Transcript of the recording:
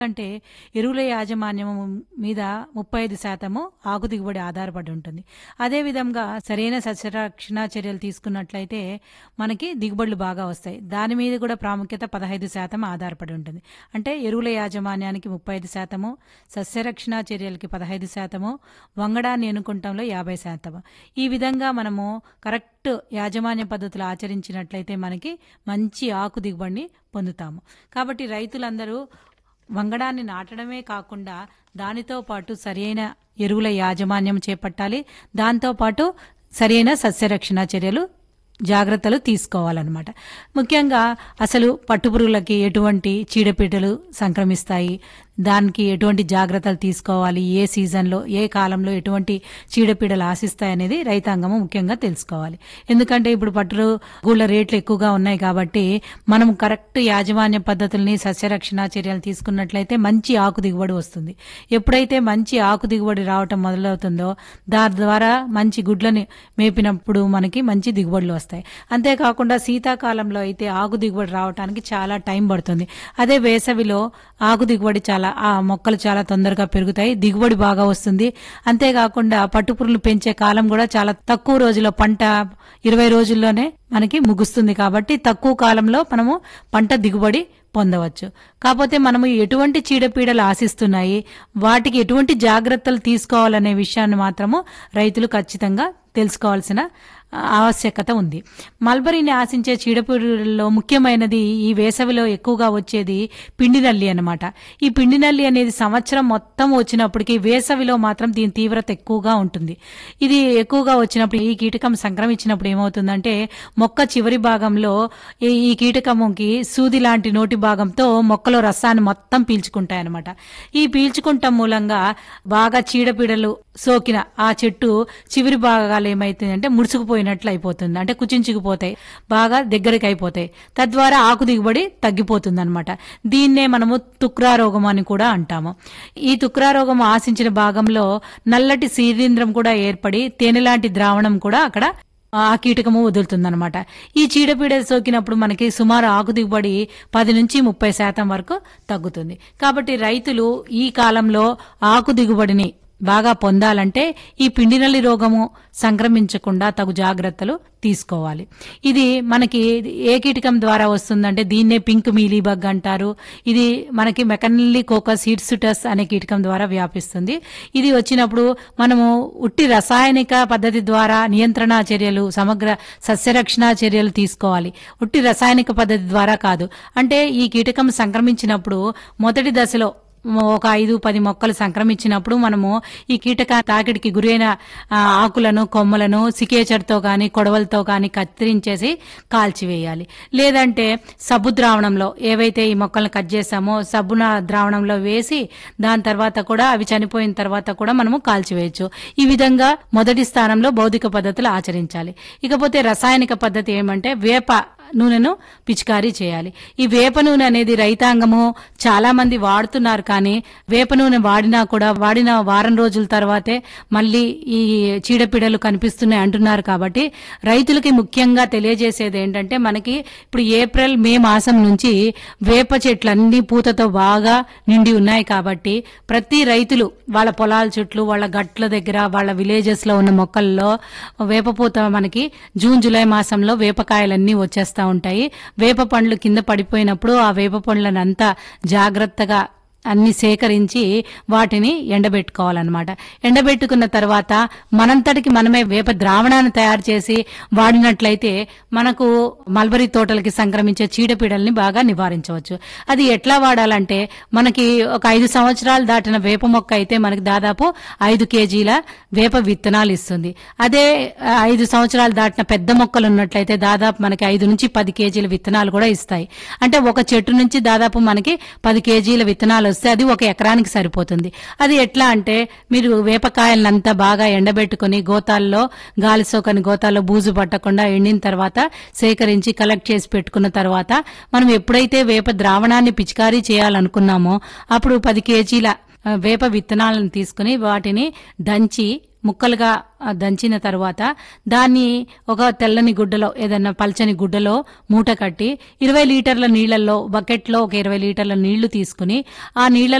అంటే ఎరువుల యాజమాన్యం మీద 35% ఆకు దిగుబడి ఆధారపడి ఉంటుంది. అదేవిధంగా సరైన సస్యరక్షణ చర్యలు తీసుకున్నట్లయితే మనకి దిగుబడులు బాగా వస్తాయి. దాని మీద కూడా ప్రాముఖ్యత 15% ఆధారపడి ఉంటుంది. అంటే ఎరువుల యాజమాన్యానికి 35%, సస్యరక్షణ చర్యలకి 15%, వంగడాన్ని ఎన్నుకుంటంలో 50%. ఈ విధంగా మనము కరెక్ట్ యాజమాన్య పద్ధతులు ఆచరించినట్లయితే మనకి మంచి ఆకు దిగుబడిని పొందుతాము. కాబట్టి రైతులందరూ వంగడాన్ని నాటడమే కాకుండా దానితో పాటు సరైన ఎరువుల యాజమాన్యం చేపట్టాలి. దాంతోపాటు సరైన సస్యరక్షణ చర్యలు జాగ్రత్తలు తీసుకోవాలన్నమాట. ముఖ్యంగా అసలు పట్టుపురుగులకి ఎటువంటి చీడపీడలు సంక్రమిస్తాయి, దానికి ఎటువంటి జాగ్రత్తలు తీసుకోవాలి, ఏ సీజన్లో ఏ కాలంలో ఎటువంటి చీడపీడలు ఆశిస్తాయి అనేది రైతాంగము ముఖ్యంగా తెలుసుకోవాలి. ఎందుకంటే ఇప్పుడు పట్టుపురుగుల రేట్లు ఎక్కువగా ఉన్నాయి కాబట్టి మనం కరెక్ట్ యాజమాన్య పద్ధతుల్ని సస్యరక్షణ చర్యలు తీసుకున్నట్లయితే మంచి ఆకు దిగుబడి వస్తుంది. ఎప్పుడైతే మంచి ఆకు దిగుబడి రావటం మొదలవుతుందో దాని ద్వారా మంచి గుడ్లని మేపినప్పుడు మనకి మంచి దిగుబడులు వస్తాయి. అంతేకాకుండా శీతాకాలంలో అయితే ఆకు దిగుబడి రావడానికి చాలా టైం పడుతుంది. అదే వేసవిలో ఆకు దిగుబడి ఆ మొక్కలు చాలా తొందరగా పెరుగుతాయి, దిగుబడి బాగా వస్తుంది. అంతేకాకుండా పట్టుపురుగులు పెంచే కాలం కూడా చాలా తక్కువ రోజుల్లో, పంట 20 రోజుల్లోనే మనకి ముగుస్తుంది. కాబట్టి తక్కువ కాలంలో మనము పంట దిగుబడి పొందవచ్చు. కాకపోతే మనము ఎటువంటి చీడపీడలు ఆశిస్తున్నాయి, వాటికి ఎటువంటి జాగ్రత్తలు తీసుకోవాలనే విషయాన్ని మాత్రము రైతులు ఖచ్చితంగా తెలుసుకోవాల్సిన ఆవశ్యకత ఉంది. మల్బరీని ఆశించే చీడపీడల్లో ముఖ్యమైనది ఈ వేసవిలో ఎక్కువగా వచ్చేది పిండి నల్లి అన్నమాట. ఈ పిండి నల్లి అనేది సంవత్సరం మొత్తం వచ్చినప్పటికీ వేసవిలో మాత్రం దీని తీవ్రత ఎక్కువగా ఉంటుంది. ఇది ఎక్కువగా వచ్చినప్పుడు ఈ కీటకం సంక్రమించినప్పుడు ఏమవుతుందంటే మొక్క చివరి భాగంలో ఈ కీటకముకి సూది లాంటి నోటి భాగంతో మొక్కలో రసాన్ని మొత్తం పీల్చుకుంటాయి అన్నమాట. ఈ పీల్చుకుంటాం మూలంగా బాగా చీడపీడలు సోకిన ఆ చెట్టు చివరి భాగాలు ఏమైతుందంటే ముడుచుకుపోయినట్లు అయిపోతుంది, అంటే కుచించుకుపోతాయి, బాగా దగ్గరికి అయిపోతాయి. తద్వారా ఆకు దిగుబడి తగ్గిపోతుంది అనమాట. దీన్నే మనము తుక్రా రోగం అని కూడా అంటాము. ఈ తుక్రా రోగం ఆశించిన భాగంలో నల్లటి శిలీంధ్రం కూడా ఏర్పడి తేనెలాంటి ద్రావణం కూడా అక్కడ ఆ కీటకము వదులుతుందనమాట. ఈ చీడపీడ సోకినప్పుడు మనకి సుమారు ఆకు దిగుబడి 10 నుంచి 30% వరకు తగ్గుతుంది. కాబట్టి రైతులు ఈ కాలంలో ఆకు దిగుబడిని బాగా పొందాలంటే ఈ పిండి నల్లి రోగము సంక్రమించకుండా తగు జాగ్రత్తలు తీసుకోవాలి. ఇది మనకి ఏ కీటకం ద్వారా వస్తుందంటే దీన్నే పింక్ మీలీ బగ్ అంటారు. ఇది మనకి మెకనిల్లికోకస్ హిట్సుటస్ అనే కీటకం ద్వారా వ్యాపిస్తుంది. ఇది వచ్చినప్పుడు మనము ఉట్టి రసాయనిక పద్ధతి ద్వారా నియంత్రణ చర్యలు, సమగ్ర సస్యరక్షణ చర్యలు తీసుకోవాలి. ఉట్టి రసాయనిక పద్ధతి ద్వారా కాదు. అంటే ఈ కీటకం సంక్రమించినప్పుడు మొదటి దశలో ఒక 5-10 మొక్కలు సంక్రమించినప్పుడు మనము ఈ కీటక తాకిడికి గురైన ఆకులను, కొమ్మలను సికేచర్తో గాని కొడవలతో గాని కత్తిరించేసి కాల్చివేయాలి. లేదంటే సబ్బు ద్రావణంలో ఏవైతే ఈ మొక్కలను కట్ చేసామో సబ్బున ద్రావణంలో వేసి దాని తర్వాత కూడా అవి చనిపోయిన తర్వాత కూడా మనము కాల్చివేయచ్చు. ఈ విధంగా మొదటి స్థానంలో భౌతిక పద్ధతులు ఆచరించాలి. ఇకపోతే రసాయనిక పద్ధతి ఏమంటే వేప నూనెను పిచికారీ చేయాలి. ఈ వేప నూనె అనేది రైతాంగము చాలా మంది వాడుతున్నారు, కానీ వేప నూనె వాడిన వారం రోజుల తర్వాతే మళ్ళీ ఈ చీడపీడలు కనిపిస్తున్నాయి అంటున్నారు. కాబట్టి రైతులకి ముఖ్యంగా తెలియజేసేది ఏంటంటే మనకి ఇప్పుడు ఏప్రిల్ మే మాసం నుంచి వేప చెట్లన్నీ పూతతో బాగా నిండి ఉన్నాయి. కాబట్టి ప్రతి రైతులు వాళ్ళ పొలాల చుట్టూ, వాళ్ళ గట్ల దగ్గర, వాళ్ళ విలేజెస్ లో ఉన్న మొక్కల్లో వేప పూత మనకి జూన్ జూలై మాసంలో వేపకాయలన్నీ వచ్చేస్తాయి ఉంటాయి. వేప పండ్లు కింద పడిపోయినప్పుడు ఆ వేప పండ్లను అంతా జాగ్రత్తగా అన్ని సేకరించి వాటిని ఎండబెట్టుకోవాలన్నమాట. ఎండబెట్టుకున్న తర్వాత మనంతటికి మనమే వేప ద్రావణాన్ని తయారు చేసి వాడినట్లయితే మనకు మల్బరీ తోటలకి సంక్రమించే చీడపీడల్ని బాగా నివారించవచ్చు. అది ఎట్లా వాడాలంటే మనకి ఒక 5 సంవత్సరాలు దాటిన వేప మొక్క అయితే మనకి దాదాపు 5 కేజీల వేప విత్తనాలు ఇస్తుంది. అదే 5 సంవత్సరాలు దాటిన పెద్ద మొక్కలు ఉన్నట్లయితే దాదాపు మనకి 5 నుంచి 10 కేజీల విత్తనాలు కూడా ఇస్తాయి. అంటే ఒక చెట్టు నుంచి దాదాపు మనకి 10 కేజీల విత్తనాలు వస్తే అది 1 ఎకరానికి సరిపోతుంది. అది ఎట్లా అంటే మీరు వేపకాయలంతా బాగా ఎండబెట్టుకుని గోతాల్లో, గాలి సోకని గోతాల్లో బూజు పట్టకుండా ఎండిన తర్వాత సేకరించి కలెక్ట్ చేసి పెట్టుకున్న తర్వాత మనం ఎప్పుడైతే వేప ద్రావణాన్ని పిచికారీ చేయాలనుకున్నామో అప్పుడు 10 కేజీల వేప విత్తనాలను తీసుకుని వాటిని దంచి ముక్కలుగా దంచిన తర్వాత దాన్ని ఒక తెల్లని గుడ్డలో ఏదన్నా పల్చని గుడ్డలో మూట కట్టి 20 లీటర్ల నీళ్లలో బకెట్లో ఒక 20 లీటర్ల నీళ్లు తీసుకుని ఆ నీళ్లలో